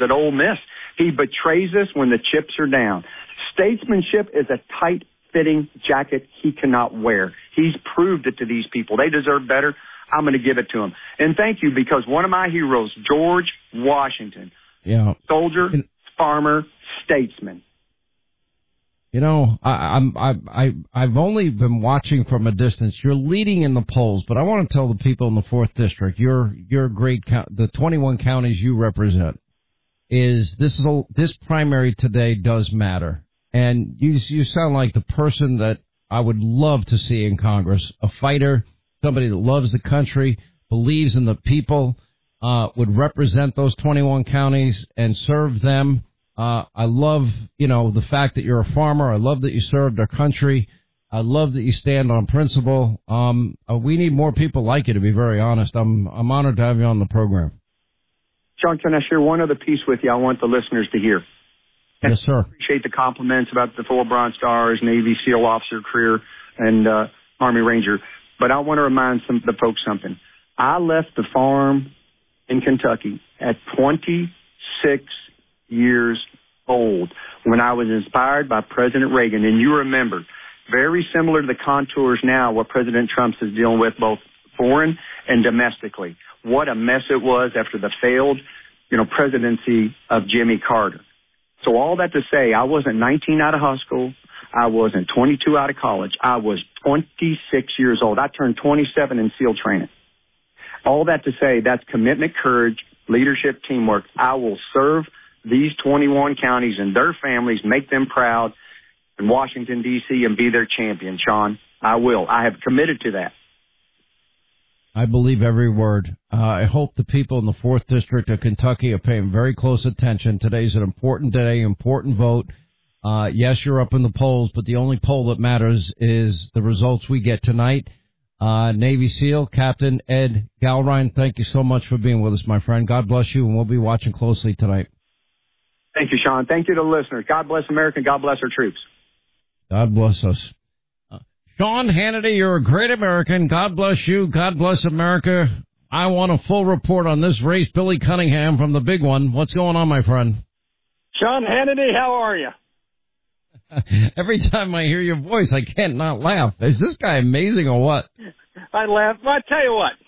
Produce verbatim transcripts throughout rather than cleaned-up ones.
at Ole Miss. He betrays us when the chips are down. Statesmanship is a tight-fitting jacket he cannot wear. He's proved it to these people. They deserve better. I'm going to give it to him. And thank you, because one of my heroes, George Washington, yeah, soldier, and, farmer, statesman. You know, I, I'm, I, I, I've only been watching from a distance. You're leading in the polls, but I want to tell the people in the fourth district, your, your great count, the twenty-one counties you represent, is this is a, this primary today does matter. And you, you sound like the person that I would love to see in Congress, a fighter, somebody that loves the country, believes in the people, uh, would represent those twenty-one counties and serve them. Uh, I love, you know, the fact that you're a farmer. I love that you served our country. I love that you stand on principle. Um, uh, we need more people like you, to be very honest. I'm, I'm honored to have you on the program. Sean, can I share one other piece with you I want the listeners to hear? And yes, sir. I appreciate the compliments about the four Bronze Stars, Navy SEAL officer career, and uh, Army Ranger. But I want to remind some the folks something. I left the farm in Kentucky at twenty-six years old when I was inspired by President Reagan. And you remember, very similar to the contours now what President Trump is dealing with both foreign and domestically. What a mess it was after the failed, you know, presidency of Jimmy Carter. So all that to say, I wasn't nineteen out of high school. I wasn't twenty-two out of college. I was twenty-six years old. I turned twenty-seven in SEAL training. All that to say, that's commitment, courage, leadership, teamwork. I will serve these twenty-one counties and their families, make them proud in Washington, D C, and be their champion, Sean. I will. I have committed to that. I believe every word. Uh, I hope the people in the fourth District of Kentucky are paying very close attention. Today's an important day, important vote. Uh, yes, you're up in the polls, but the only poll that matters is the results we get tonight. Uh, Navy SEAL Captain Ed Gallrein, thank you so much for being with us, my friend. God bless you, and we'll be watching closely tonight. Thank you, Sean. Thank you to the listeners. God bless America. God bless our troops. God bless us. Uh, Sean Hannity, you're a great American. God bless you. God bless America. I want a full report on this race. Billy Cunningham from the big one. What's going on, my friend? Sean Hannity, how are you? Every time I hear your voice, I can't not laugh. Is this guy amazing or what? I laugh. Well, I tell you what.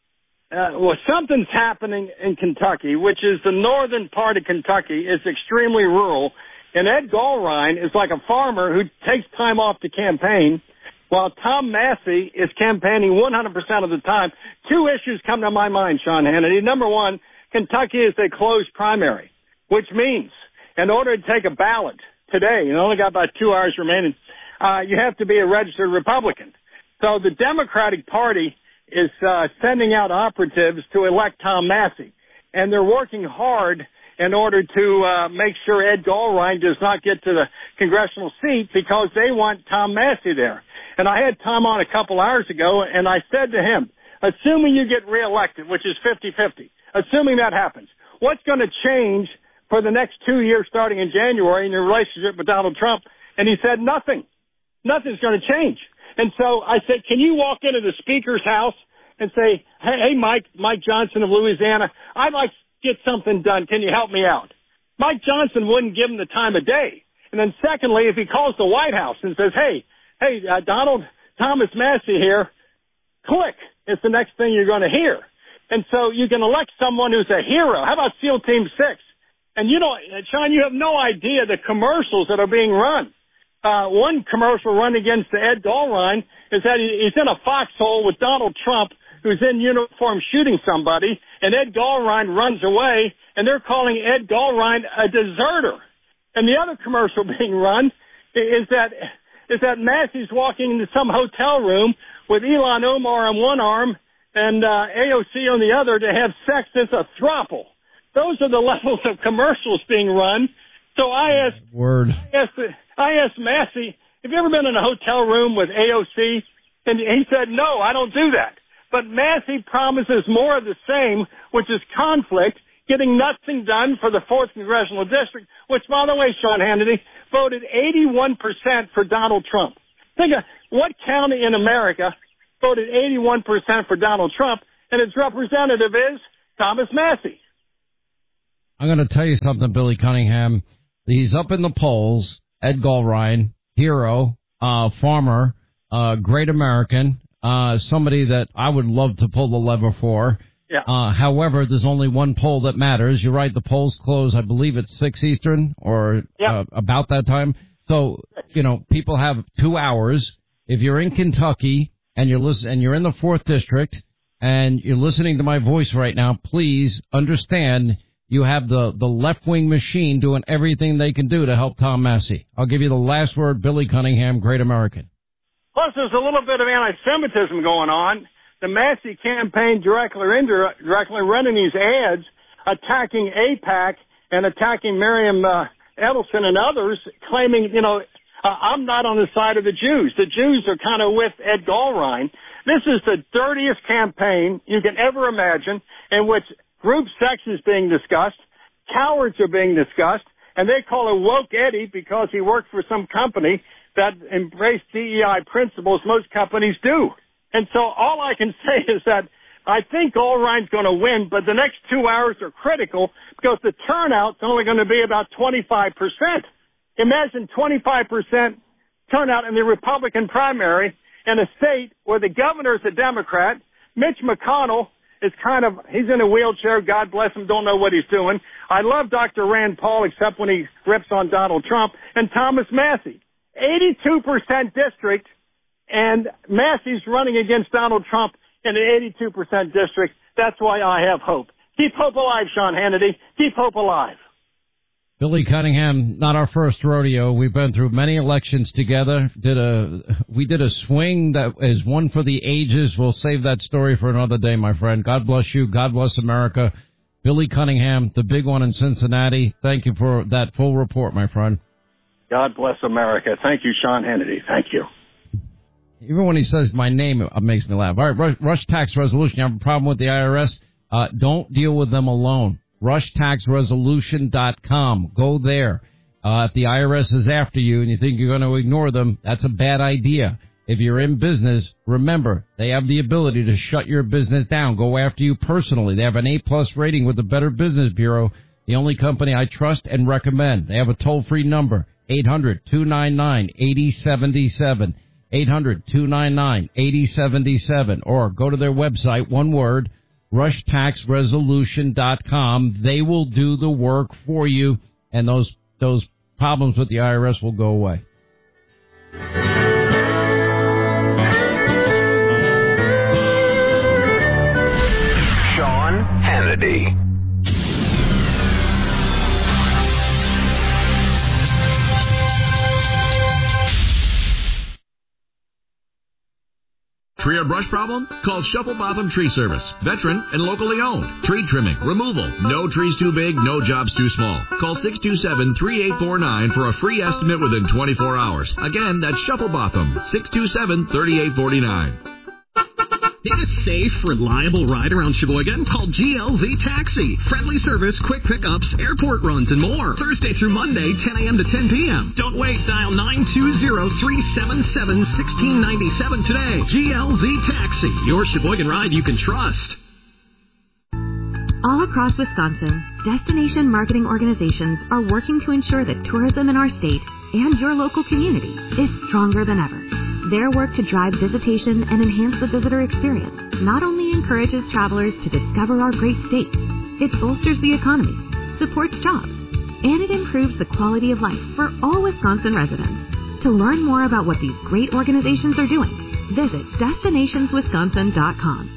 Uh, well, something's happening in Kentucky, which is the northern part of Kentucky is extremely rural. And Ed Gallrein is like a farmer who takes time off to campaign, while Tom Massey is campaigning one hundred percent of the time. Two issues come to my mind, Sean Hannity. Number one, Kentucky is a closed primary, which means in order to take a ballot today, you only got about two hours remaining, uh, you have to be a registered Republican. So the Democratic Party is uh, sending out operatives to elect Tom Massey, and they're working hard in order to uh, make sure Ed Gallrein does not get to the congressional seat because they want Tom Massey there. And I had Tom on a couple hours ago, and I said to him, assuming you get reelected, which is fifty-fifty, assuming that happens, what's going to change for the next two years starting in January in your relationship with Donald Trump? And he said, nothing. Nothing's going to change. And so I said, can you walk into the Speaker's house and say, hey, hey, Mike, Mike Johnson of Louisiana, I'd like to get something done. Can you help me out? Mike Johnson wouldn't give him the time of day. And then secondly, if he calls the White House and says, hey, hey, uh, Donald, Thomas Massey here, click. It's the next thing you're going to hear. And so you can elect someone who's a hero. How about SEAL Team six? And you know, Sean, you have no idea the commercials that are being run. Uh, one commercial run against Ed Gallrein is that he's in a foxhole with Donald Trump, who's in uniform shooting somebody, and Ed Gallrein runs away, and they're calling Ed Gallrein a deserter. And the other commercial being run is that is that Massey's walking into some hotel room with Ilhan Omar on one arm and uh, A O C on the other to have sex as a throuple. Those are the levels of commercials being run. So I asked, Word. I asked, I asked Massey, have you ever been in a hotel room with A O C? And he said, no, I don't do that. But Massey promises more of the same, which is conflict, getting nothing done for the fourth Congressional District, which, by the way, Sean Hannity, voted eighty-one percent for Donald Trump. Think of what county in America voted eighty-one percent for Donald Trump, and its representative is Thomas Massey. I'm going to tell you something, Billy Cunningham. He's up in the polls. Ed Goldrein, hero, uh, farmer, uh, great American, uh, somebody that I would love to pull the lever for. Yeah. Uh, however, there's only one poll that matters. You're right. The polls close, I believe it's six Eastern or yeah. uh, about that time. So, you know, people have two hours. If you're in Kentucky and you're listen, and you're in the fourth district and you're listening to my voice right now, please understand you have the, the left-wing machine doing everything they can do to help Tom Massie. I'll give you the last word, Billy Cunningham, great American. Plus, there's a little bit of anti-Semitism going on. The Massie campaign directly or indirectly running these ads, attacking AIPAC and attacking Miriam uh, Edelson and others, claiming, you know, uh, I'm not on the side of the Jews. The Jews are kind of with Ed Goldrein. This is the dirtiest campaign you can ever imagine, in which group sex is being discussed, cowards are being discussed, and they call it woke Eddie because he worked for some company that embraced D E I principles most companies do. And so all I can say is that I think Goldrein's going to win, but the next two hours are critical because the turnout's only going to be about twenty-five percent. Imagine twenty-five percent turnout in the Republican primary in a state where the governor's a Democrat. Mitch McConnell is kind of, he's in a wheelchair, God bless him, don't know what he's doing. I love Doctor Rand Paul except when he rips on Donald Trump, and Thomas Massie. eighty-two percent district, and Massie's running against Donald Trump in an eighty-two percent district. That's why I have hope. Keep hope alive, Sean Hannity. Keep hope alive. Billy Cunningham, not our first rodeo. We've been through many elections together. Did a we did a swing that is one for the ages. We'll save that story for another day, my friend. God bless you. God bless America. Billy Cunningham, the big one in Cincinnati. Thank you for that full report, my friend. God bless America. Thank you, Sean Hannity. Thank you. Even when he says my name, it makes me laugh. All right, rush, rush tax resolution. You have a problem with the I R S? Uh, don't deal with them alone. rush tax resolution dot com. Go there. Uh, if the I R S is after you and you think you're going to ignore them, that's a bad idea. If you're in business, remember, they have the ability to shut your business down, go after you personally. They have an A-plus rating with the Better Business Bureau, the only company I trust and recommend. They have a toll-free number, eight hundred, two nine nine, eight oh seven seven, eight hundred, two nine nine, eight oh seven seven, or go to their website, one word, rush tax resolution dot com. They will do the work for you, and those those problems with the I R S will go away. Sean Hannity. Tree or brush problem? Call Shuffle Botham Tree Service. Veteran and locally owned. Tree trimming, removal. No trees too big, no jobs too small. Call six two seven, three eight four nine for a free estimate within twenty-four hours. Again, that's Shuffle Botham. six two seven, three eight four nine. Need a safe, reliable ride around Sheboygan? Call G L Z Taxi. Friendly service, quick pickups, airport runs, and more. Thursday through Monday, ten a.m. to ten p.m. Don't wait. Dial nine two zero, three seven seven, one six nine seven today. G L Z Taxi. Your Sheboygan ride you can trust. All across Wisconsin, destination marketing organizations are working to ensure that tourism in our state and your local community is stronger than ever. Their work to drive visitation and enhance the visitor experience not only encourages travelers to discover our great state, it bolsters the economy, supports jobs, and it improves the quality of life for all Wisconsin residents. To learn more about what these great organizations are doing, visit destinations wisconsin dot com.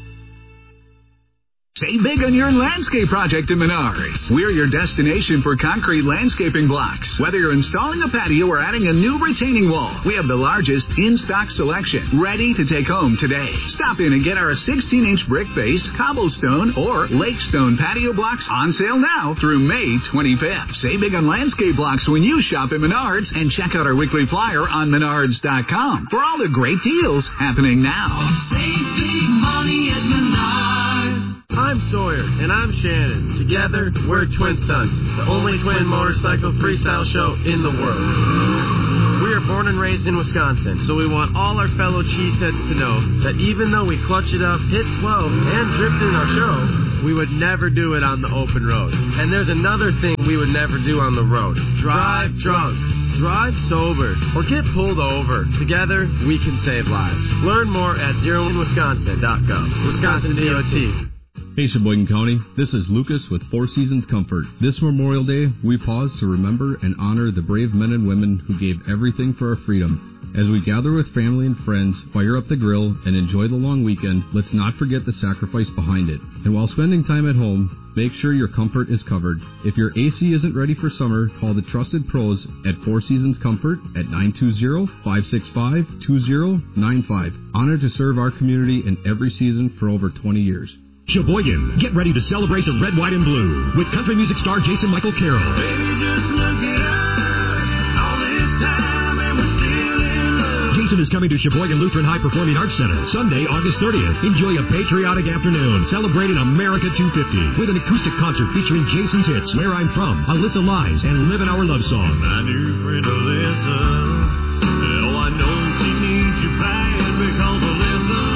Save big on your landscape project in Menards. We're your destination for concrete landscaping blocks. Whether you're installing a patio or adding a new retaining wall, we have the largest in-stock selection, ready to take home today. Stop in and get our sixteen-inch brick base, cobblestone, or lakestone patio blocks on sale now through May twenty-fifth. Save big on landscape blocks when you shop at Menards, and check out our weekly flyer on menards dot com for all the great deals happening now. Save big money at Menards. I'm Sawyer, and I'm Shannon. Together, we're Twin Stunts, the only twin motorcycle freestyle show in the world. We are born and raised in Wisconsin, so we want all our fellow cheeseheads to know that even though we clutch it up, hit twelve, and drift in our show, we would never do it on the open road. And there's another thing we would never do on the road. Drive drunk. Drive sober. Or get pulled over. Together, we can save lives. Learn more at zero in wisconsin dot gov. Wisconsin D O T. Hey Sheboygan County, this is Lucas with Four Seasons Comfort. This Memorial Day, we pause to remember and honor the brave men and women who gave everything for our freedom. As we gather with family and friends, fire up the grill, and enjoy the long weekend, let's not forget the sacrifice behind it. And while spending time at home, make sure your comfort is covered. If your A C isn't ready for summer, call the trusted pros at Four Seasons Comfort at nine two zero, five six five, two zero nine five. Honored to serve our community in every season for over twenty years. Sheboygan, get ready to celebrate the red, white, and blue with country music star Jason Michael Carroll. Baby, just look at us, all this time and we're still in love. Jason is coming to Sheboygan Lutheran High Performing Arts Center Sunday, August thirtieth. Enjoy a patriotic afternoon celebrating America two fifty with an acoustic concert featuring Jason's hits Where I'm From, Alyssa Lies, and Living Our Love Song. My new friend Alyssa, oh, I know she needs you back because Alyssa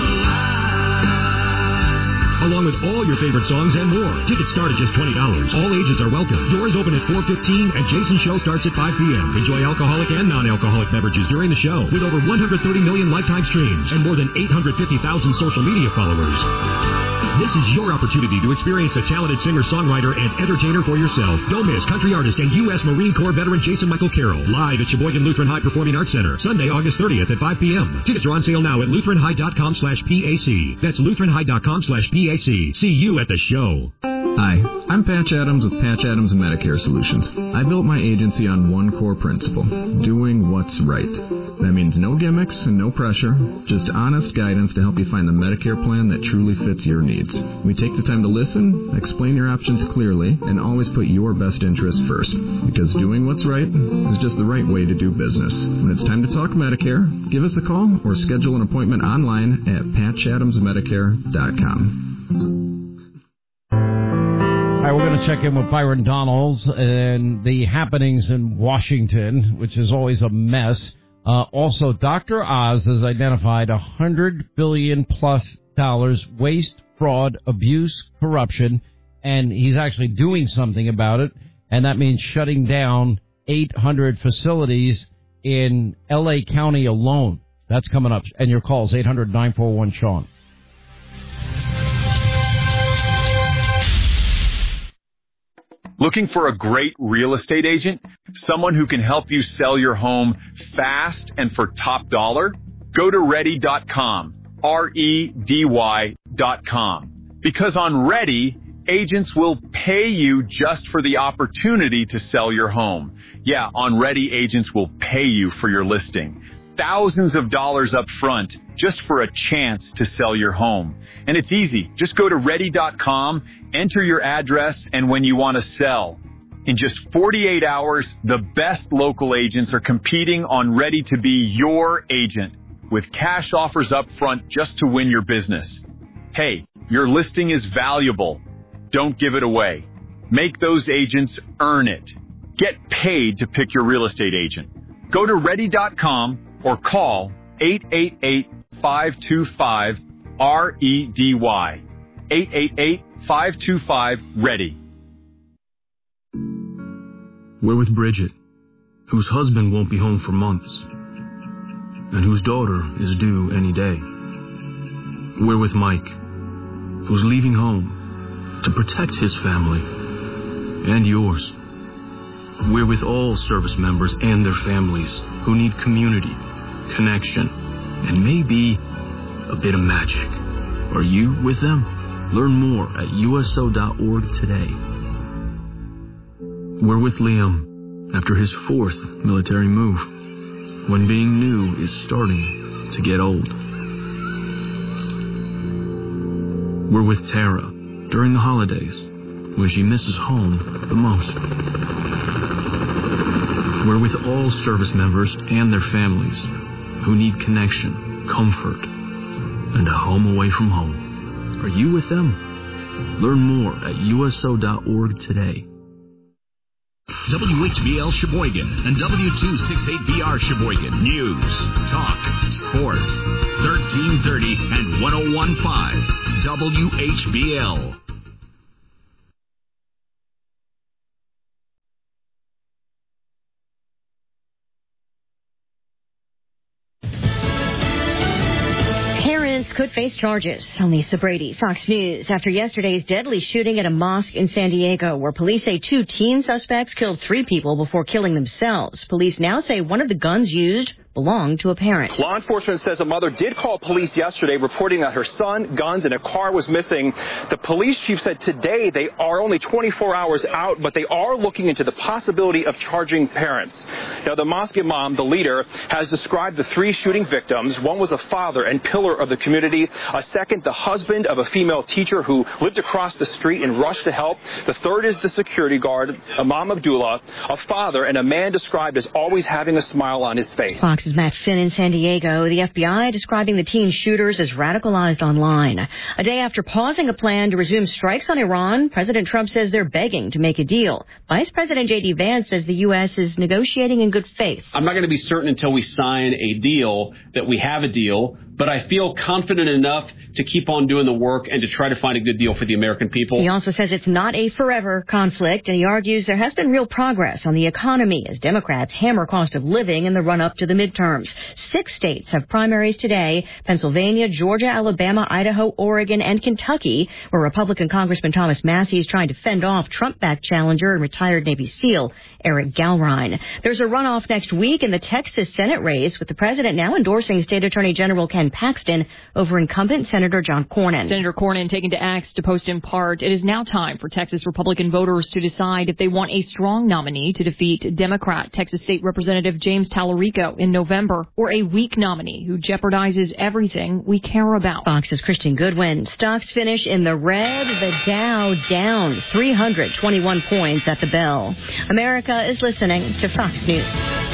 along with all your favorite songs and more. Tickets start at just twenty dollars. All ages are welcome. Doors open at four fifteen, and Jason's show starts at five p.m. Enjoy alcoholic and non-alcoholic beverages during the show with over one hundred thirty million lifetime streams and more than eight hundred fifty thousand social media followers. This is your opportunity to experience the talented singer-songwriter and entertainer for yourself. Don't miss country artist and U S Marine Corps veteran Jason Michael Carroll live at Sheboygan Lutheran High Performing Arts Center Sunday, August thirtieth at five p.m. Tickets are on sale now at lutheran high dot com slash P A C. That's lutheran high dot com slash P A C. See you at the show. Hi, I'm Patch Adams with Patch Adams Medicare Solutions. I built my agency on one core principle, doing what's right. That means no gimmicks and no pressure, just honest guidance to help you find the Medicare plan that truly fits your needs. We take the time to listen, explain your options clearly, and always put your best interests first. Because doing what's right is just the right way to do business. When it's time to talk Medicare, give us a call or schedule an appointment online at patch adams medicare dot com. All right, we're going to check in with Byron Donalds and the happenings in Washington, which is always a mess. Uh, also, Doctor Oz has identified one hundred billion dollars plus dollars waste, fraud, abuse, corruption, and he's actually doing something about it, and that means shutting down eight hundred facilities in L A County alone. That's coming up. And your calls, eight hundred nine four one Sean. Looking for a great real estate agent? Someone who can help you sell your home fast and for top dollar? Go to ready dot com, R E D Y dot com. Because on Ready, agents will pay you just for the opportunity to sell your home. Yeah, on Ready, agents will pay you for your listing. Thousands of dollars up front just for a chance to sell your home. And it's easy. Just go to ready dot com, enter your address, and when you want to sell. In just forty-eight hours, the best local agents are competing on Ready to be your agent with cash offers up front just to win your business. Hey, your listing is valuable. Don't give it away. Make those agents earn it. Get paid to pick your real estate agent. Go to ready dot com or call eight eight eight, five two five, R E D Y. eight eight eight, five two five, READY. We're with Bridget, whose husband won't be home for months, and whose daughter is due any day. We're with Mike, who's leaving home to protect his family and yours. We're with all service members and their families who need community, connection, and maybe a bit of magic. Are you with them? Learn more at U S O dot org today. We're with Liam after his fourth military move, when being new is starting to get old. We're with Tara during the holidays, when she misses home the most. We're with all service members and their families who need connection, comfort, and a home away from home. Are you with them? Learn more at U S O dot org today. W H B L Sheboygan and W two sixty-eight B R Sheboygan. News, talk, sports. thirteen thirty and one oh one point five W H B L. could face charges. I'm Lisa Brady, Fox News. After yesterday's deadly shooting at a mosque in San Diego, where police say two teen suspects killed three people before killing themselves, police now say one of the guns used belonged to a parent. Law enforcement says a mother did call police yesterday reporting that her son, guns, and a car was missing. The police chief said today they are only twenty-four hours out, but they are looking into the possibility of charging parents. Now, the mosque imam, the leader, has described the three shooting victims. One was a father and pillar of the community. A second, the husband of a female teacher who lived across the street and rushed to help. The third is the security guard, Imam Abdullah, a father and a man described as always having a smile on his face. Fox's Matt Finn in San Diego. The F B I describing the teen shooters as radicalized online. A day after pausing a plan to resume strikes on Iran, President Trump says they're begging to make a deal. Vice President J D Vance says the U S is negotiating in good faith. I'm not going to be certain until we sign a deal that we have a deal, but I feel confident enough to keep on doing the work and to try to find a good deal for the American people. He also says it's not a forever conflict, and he argues there has been real progress on the economy as Democrats hammer cost of living in the run-up to the midterms. Six states have primaries today: Pennsylvania, Georgia, Alabama, Idaho, Oregon, and Kentucky, where Republican Congressman Thomas Massie is trying to fend off Trump-backed challenger and retired Navy SEAL Eric Gallrein. There's a runoff next week in the Texas Senate race, with the president now endorsing State Attorney General Ken Paxton over incumbent Senator John Cornyn. Senator Cornyn taking to X to post in part, it is now time for Texas Republican voters to decide if they want a strong nominee to defeat Democrat Texas State Representative James Tallarico in November, or a weak nominee who jeopardizes everything we care about. Fox's Christian Goodwin. Stocks finish in the red, the Dow down three hundred twenty-one points at the bell. America is listening to Fox News.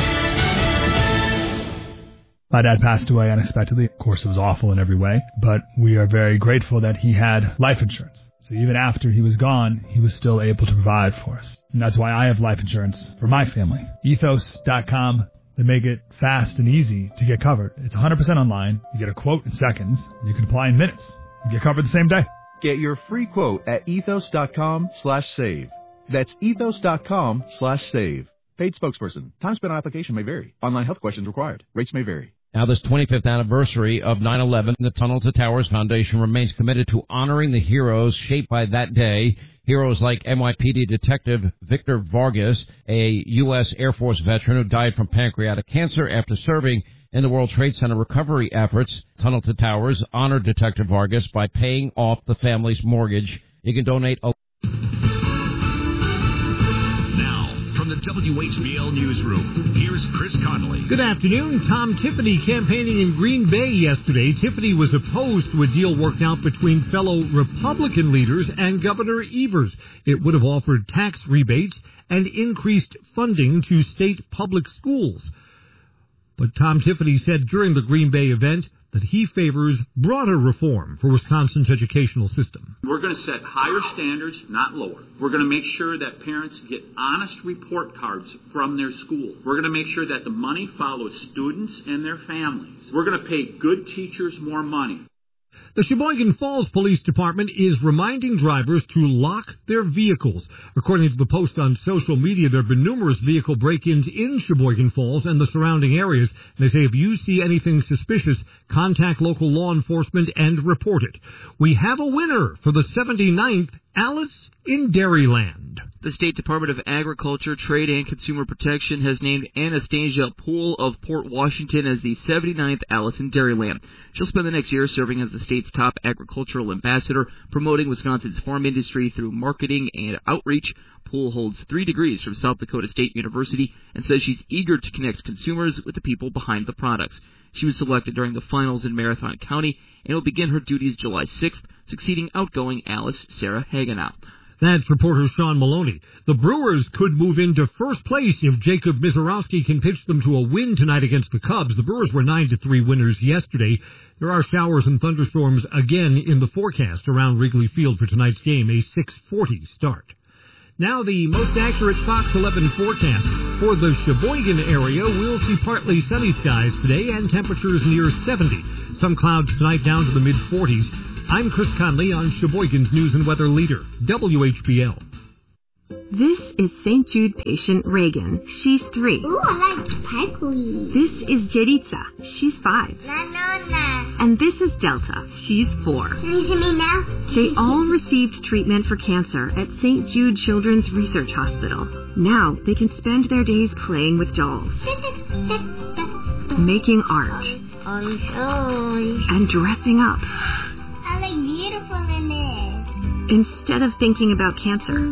My dad passed away unexpectedly. Of course, it was awful in every way, but we are very grateful that he had life insurance. So even after he was gone, he was still able to provide for us. And that's why I have life insurance for my family. ethos dot com. They make it fast and easy to get covered. It's one hundred percent online. You get a quote in seconds. You can apply in minutes. You get covered the same day. Get your free quote at ethos dot com slash save. That's ethos dot com slash save. Paid spokesperson. Time spent on application may vary. Online health questions required. Rates may vary. Now, this twenty-fifth anniversary of nine eleven, the Tunnel to Towers Foundation remains committed to honoring the heroes shaped by that day. Heroes like N Y P D Detective Victor Vargas, a U S Air Force veteran who died from pancreatic cancer after serving in the World Trade Center recovery efforts. Tunnel to Towers honored Detective Vargas by paying off the family's mortgage. You can donate a From the W H B L Newsroom, here's Chris Connolly. Good afternoon. Tom Tiffany campaigning in Green Bay yesterday. Tiffany was opposed to a deal worked out between fellow Republican leaders and Governor Evers. It would have offered tax rebates and increased funding to state public schools. But Tom Tiffany said during the Green Bay event that he favors broader reform for Wisconsin's educational system. We're going to set higher standards, not lower. We're going to make sure that parents get honest report cards from their school. We're going to make sure that the money follows students and their families. We're going to pay good teachers more money. The Sheboygan Falls Police Department is reminding drivers to lock their vehicles. According to the post on social media, there have been numerous vehicle break-ins in Sheboygan Falls and the surrounding areas. They say if you see anything suspicious, contact local law enforcement and report it. We have a winner for the seventy-ninth Alice in Dairyland. The State Department of Agriculture, Trade, and Consumer Protection has named Anastasia Poole of Port Washington as the seventy-ninth Alice in Dairyland. She'll spend the next year serving as the state's top agricultural ambassador, promoting Wisconsin's farm industry through marketing and outreach. Poole holds three degrees from South Dakota State University and says she's eager to connect consumers with the people behind the products. She was selected during the finals in Marathon County and will begin her duties July sixth, succeeding outgoing Alice Sarah Hagenow. That's reporter Sean Maloney. The Brewers could move into first place if Jacob Mizorowski can pitch them to a win tonight against the Cubs. The Brewers were nine to three winners yesterday. There are showers and thunderstorms again in the forecast around Wrigley Field for tonight's game, a six forty start. Now the most accurate Fox eleven forecast. For the Sheboygan area, we'll see partly sunny skies today and temperatures near seventy. Some clouds tonight down to the mid-forties. I'm Chris Conley on Sheboygan's News and Weather Leader, W H B L. This is Saint Jude patient Reagan. She's three. Ooh, I like sparkly. This is Jeritza. She's five. No, no, no. And this is Delta. She's four. Can you see me now? They all received treatment for cancer at Saint Jude Children's Research Hospital. Now they can spend their days playing with dolls, making art, and dressing up. I look beautiful in it. Instead of thinking about cancer.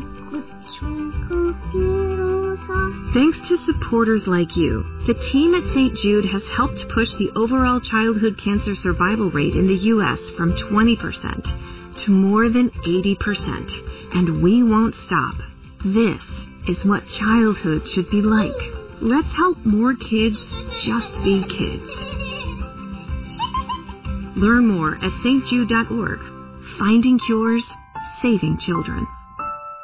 Thanks to supporters like you, the team at Saint Jude has helped push the overall childhood cancer survival rate in the U S from twenty percent to more than eighty percent. And we won't stop. This is what childhood should be like. Let's help more kids just be kids. Learn more at S T jude dot org. Finding cures, saving children.